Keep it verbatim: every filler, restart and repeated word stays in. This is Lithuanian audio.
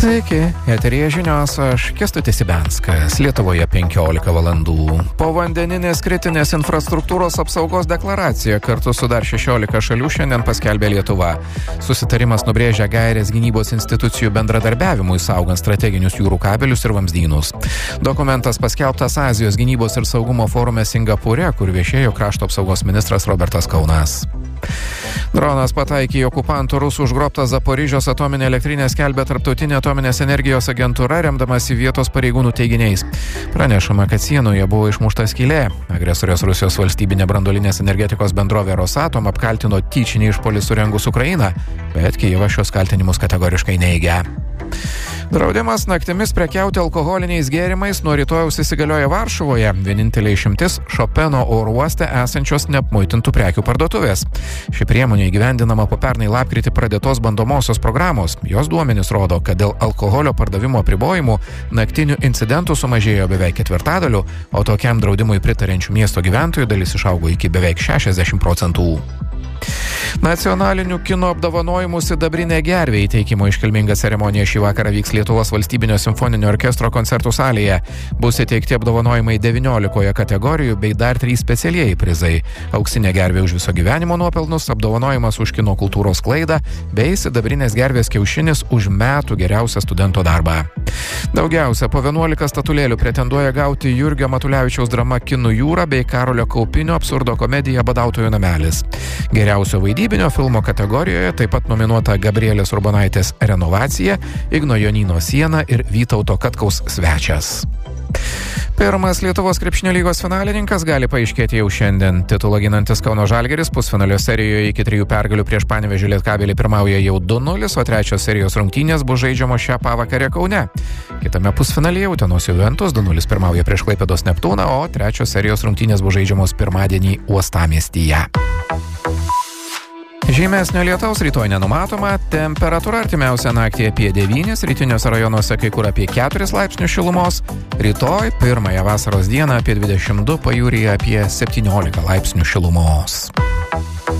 Sveiki, eteryje žinios, aš Kęstutis Ibenskas, Lietuvoje penkiolika valandų. Povandeninės kritinės infrastruktūros apsaugos deklaraciją kartu su dar šešiolika šalių šiandien paskelbė Lietuva. Susitarimas nubrėžia gairės gynybos institucijų bendradarbiavimui saugant strateginius jūrų kabelius ir vamzdynus. Dokumentas paskelbtas Azijos gynybos ir saugumo forume Singapūre, kur viešėjo krašto apsaugos ministras Robertas Kaunas. Dronas pataikė į okupantų rusų užgrobtą Zaporižės atominę elektrinę, skelbia Tarptautinė atominės energijos agentūra, remdamasi vietos pareigūnų teiginiais. Pranešama, kad sienoje buvo išmušta skylė. Agresorės Rusijos valstybinė branduolinės energetikos bendrovė Rosatom apkaltino tyčinį išpuolį surengus Ukrainą, bet Kijevas šios kaltinimus kategoriškai neigia. Draudimas naktimis prekiauti alkoholiniais gėrimais nuo rytojaus įsigalioja Varšuvoje. Vienintelė išimtis – Šopeno oro uoste esančios neapmuitintų prekių parduotuvės. Ši priemonė įgyvendinama po pernai lapkritį pradėtos bandomosios programos. Jos duomenys rodo, kad dėl alkoholio pardavimo apribojimų naktinių incidentų sumažėjo beveik ketvirtadaliu, o tokiam draudimui pritarančių miesto gyventojų dalis išaugo iki beveik šešiasdešimt procentų. Nacionalinių kino apdovanojimų Sidabrinė gervė įteikimo iškilminga ceremonija šį vakarą vyks Lietuvos valstybinio simfoninio orkestro koncertų salėje. Bus įteikti apdovanojimai devyniolikoje kategorijų bei dar trys specialieji prizai. Auksinė gervė už viso gyvenimo nuopelnus, apdovanojimas už kino kultūros sklaidą bei Sidabrinės gervės kiaušinis už metų geriausią studento darbą. Daugiausia po vienuolika statulėlių pretenduoja gauti Jurgio Matulevičiaus drama Kinų jūra bei Karolio Kaupinio absurdo komedija Badautojų namelis. Geriausio vaidybinio filmo kategorijoje taip pat nominuota Gabrielės Urbonaitės Renovacija, Igno Jonyno Siena ir Vytauto Katkaus Svečias. Pirmas Lietuvos krepšinio lygos finalininkas gali paaiškėti jau šiandien. Titulą ginantis Kauno Žalgiris pusfinalio serijoje iki trijų pergalių prieš Panevėžio Lietkabelį pirmauja jau du nulis, o trečios serijos rungtynės bus žaidžiamos šią pavakarę Kaune. Kitame pusfinalyje Utenos Juventus du nulis pirmauja prieš Klaipėdos Neptūną, o trečios serijos rungtynės bus žaidžiamos pirmadienį Uostamiestyje. Žymesnio lietaus rytoj nenumatoma, temperatūra artimiausią naktį apie devynis, rytiniuose rajonuose kai kur apie keturis laipsnius šilumos, rytoj pirmąją vasaros dieną apie dvidešimt du, pajūryje apie septyniolika laipsnių šilumos.